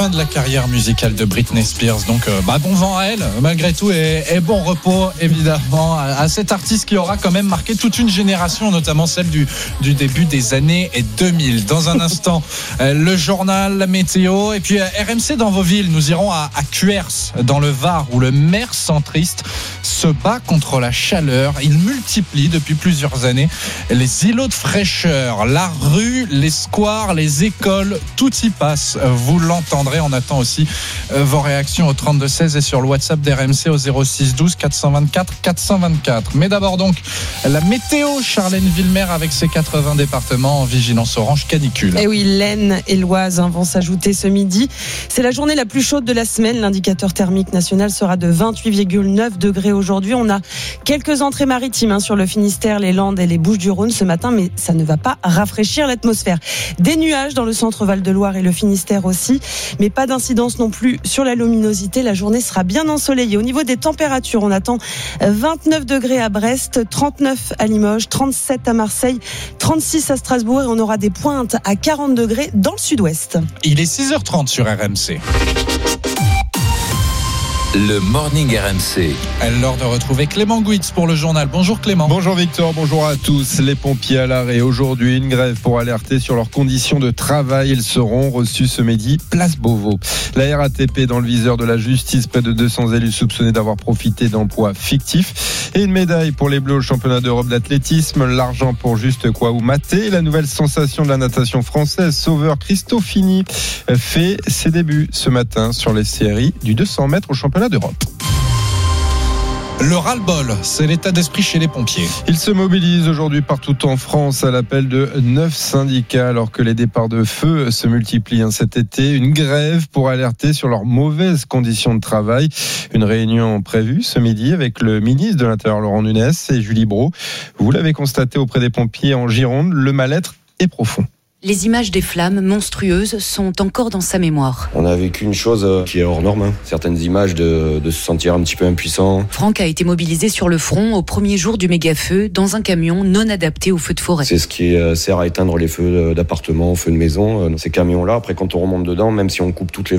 Fin de la carrière musicale de Britney Spears, donc bon vent à elle malgré tout et bon repos évidemment à cet artiste qui aura quand même marqué toute une génération, notamment celle du début des années 2000. Dans un instant, le journal, la météo et puis RMC dans vos villes. Nous irons à Cuers dans le Var où le maire centriste se bat contre la chaleur. Il multiplie depuis plusieurs années les îlots de fraîcheur, la rue, les squares, les écoles, tout y passe. Vous l'entendrez. On attend aussi vos réactions au 32-16 et sur le WhatsApp d'RMC au 06-12 424 424. Mais d'abord donc la météo, Charlène Villemer avec ses 80 départements en vigilance orange canicule. Et oui, l'Aisne et l'Oise vont s'ajouter ce midi. C'est la journée la plus chaude de la semaine. L'indicateur thermique national sera de 28,9 degrés aujourd'hui. On a quelques entrées maritimes sur le Finistère, les Landes et les Bouches-du-Rhône ce matin, mais ça ne va pas rafraîchir l'atmosphère. Des nuages dans le centre Val-de-Loire et le Finistère aussi, mais pas d'incidence non plus sur la luminosité. La journée sera bien ensoleillée. Au niveau des températures, on attend 29 degrés à Brest, 39 à Limoges, 37 à Marseille, 36 à Strasbourg et on aura des pointes à 40 degrés dans le sud-ouest. Il est 6h30 sur RMC. Le Morning RMC. L'heure de retrouver Clément Gouitz pour le journal. Bonjour Clément. Bonjour Victor, bonjour à tous. Les pompiers à l'arrêt aujourd'hui, une grève pour alerter sur leurs conditions de travail. Ils seront reçus ce midi, place Beauvau. La RATP dans le viseur de la justice, près de 200 élus soupçonnés d'avoir profité d'emplois fictifs. Et une médaille pour les Bleus au championnat d'Europe d'athlétisme. L'argent pour Juste Kouaou Maté. La nouvelle sensation de la natation française, sauveur Cristofini, fait ses débuts ce matin sur les séries du 200 mètres au championnat d'Europe. Le ras-le-bol, c'est l'état d'esprit chez les pompiers. Ils se mobilisent aujourd'hui partout en France à l'appel de 9 syndicats alors que les départs de feu se multiplient cet été. Une grève pour alerter sur leurs mauvaises conditions de travail. Une réunion prévue ce midi avec le ministre de l'Intérieur Laurent Nunez et Julie Brault. Vous l'avez constaté auprès des pompiers en Gironde, le mal-être est profond. Les images des flammes monstrueuses sont encore dans sa mémoire. On a vécu une chose qui est hors norme. Certaines images de se sentir un petit peu impuissant. Franck a été mobilisé sur le front au premier jour du méga-feu dans un camion non adapté aux feux de forêt. C'est ce qui sert à éteindre les feux d'appartement, feux de maison. Ces camions-là, après quand on remonte dedans, même si on coupe toutes les